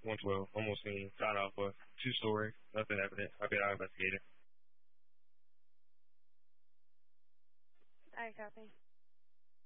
112. Almost seen. Got off a two-story. Nothing evident. I've been out investigating. All right, copy.